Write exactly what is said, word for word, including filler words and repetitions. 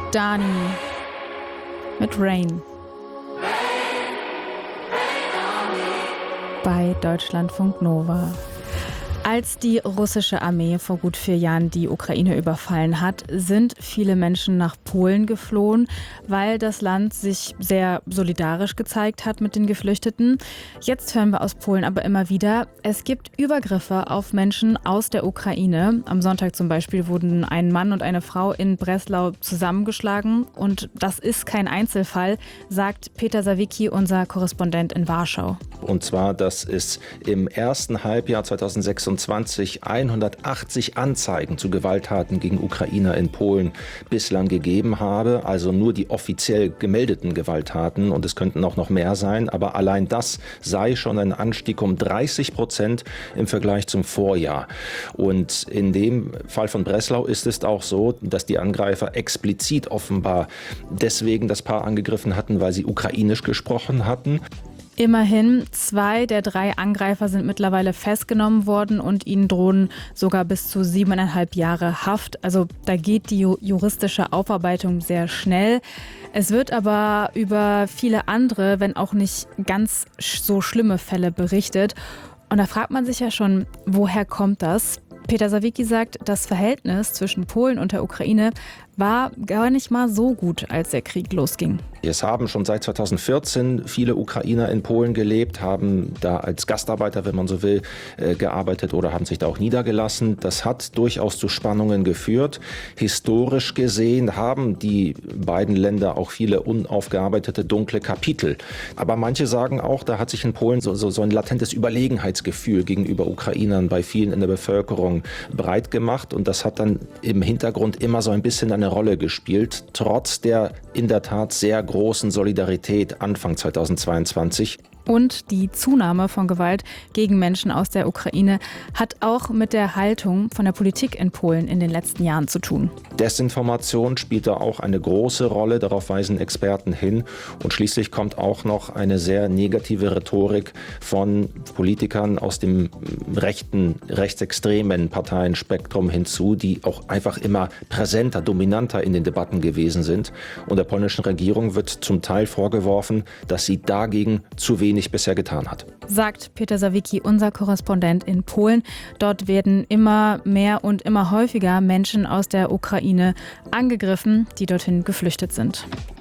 Dani mit Rain bei Deutschlandfunk Nova. Als die russische Armee vor gut vier Jahren die Ukraine überfallen hat, sind viele Menschen nach Polen geflohen, weil das Land sich sehr solidarisch gezeigt hat mit den Geflüchteten. Jetzt hören wir aus Polen aber immer wieder, es gibt Übergriffe auf Menschen aus der Ukraine. Am Sonntag zum Beispiel wurden ein Mann und eine Frau in Breslau zusammengeschlagen. Und das ist kein Einzelfall, sagt Peter Sawicki, unser Korrespondent in Warschau. Und zwar, dass es im ersten Halbjahr zweitausendsechsundzwanzig hundertachtzig Anzeigen zu Gewalttaten gegen Ukrainer in Polen bislang gegeben habe. Also nur die offiziell gemeldeten Gewalttaten, und es könnten auch noch mehr sein. Aber allein das sei schon ein Anstieg um dreißig Prozent im Vergleich zum Vorjahr. Und in dem Fall von Breslau ist es auch so, dass die Angreifer explizit offenbar deswegen das Paar angegriffen hatten, weil sie ukrainisch gesprochen hatten. Immerhin, zwei der drei Angreifer sind mittlerweile festgenommen worden und ihnen drohen sogar bis zu siebeneinhalb Jahre Haft. Also da geht die juristische Aufarbeitung sehr schnell. Es wird aber über viele andere, wenn auch nicht ganz so schlimme Fälle berichtet. Und da fragt man sich ja schon, woher kommt das? Peter Sawicki sagt, das Verhältnis zwischen Polen und der Ukraine war gar nicht mal so gut, als der Krieg losging. Es haben schon seit zweitausendvierzehn viele Ukrainer in Polen gelebt, haben da als Gastarbeiter, wenn man so will, gearbeitet oder haben sich da auch niedergelassen. Das hat durchaus zu Spannungen geführt. Historisch gesehen haben die beiden Länder auch viele unaufgearbeitete dunkle Kapitel. Aber manche sagen auch, da hat sich in Polen so, so, so ein latentes Überlegenheitsgefühl gegenüber Ukrainern bei vielen in der Bevölkerung breit gemacht. Und das hat dann im Hintergrund immer so ein bisschen eine Rolle gespielt, trotz der in der Tat sehr großen Solidarität Anfang zweitausendzweiundzwanzig. Und die Zunahme von Gewalt gegen Menschen aus der Ukraine hat auch mit der Haltung von der Politik in Polen in den letzten Jahren zu tun. Desinformation spielt da auch eine große Rolle, darauf weisen Experten hin. Und schließlich kommt auch noch eine sehr negative Rhetorik von Politikern aus dem rechten, rechtsextremen Parteienspektrum hinzu, die auch einfach immer präsenter, dominanter in den Debatten gewesen sind. Und der polnischen Regierung wird zum Teil vorgeworfen, dass sie dagegen zu wenig bisher getan hat. Sagt Peter Sawicki, unser Korrespondent in Polen. Dort werden immer mehr und immer häufiger Menschen aus der Ukraine angegriffen, die dorthin geflüchtet sind.